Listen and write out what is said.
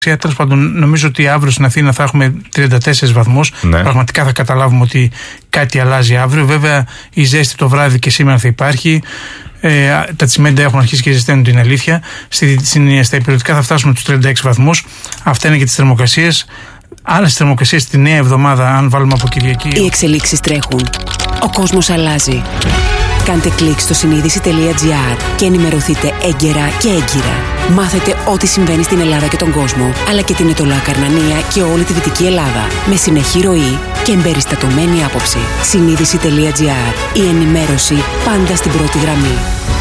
Τέλος πάντων, νομίζω ότι αύριο στην Αθήνα θα έχουμε 34 βαθμούς. Ναι. Πραγματικά θα καταλάβουμε ότι κάτι αλλάζει αύριο. Βέβαια, η ζέστη το βράδυ και σήμερα θα υπάρχει. Τα τσιμέντα έχουν αρχίσει και ζεσταίνουν, την αλήθεια. Στα υπηρετικά θα φτάσουμε τους 36 βαθμούς. Αυτά είναι και τις θερμοκρασίες. Άλλες θερμοκρασίες τη νέα εβδομάδα, αν βάλουμε από Κυριακή. Οι εξελίξεις τρέχουν. Ο κόσμος αλλάζει. Κάντε κλικ στο συνείδηση.gr και ενημερωθείτε έγκαιρα και έγκυρα. Μάθετε ό,τι συμβαίνει στην Ελλάδα και τον κόσμο, αλλά και την Ετωλά Καρνανία και όλη τη Δυτική Ελλάδα. Με συνεχή ροή και εμπεριστατωμένη άποψη. Συνείδηση.gr. Η ενημέρωση πάντα στην πρώτη γραμμή.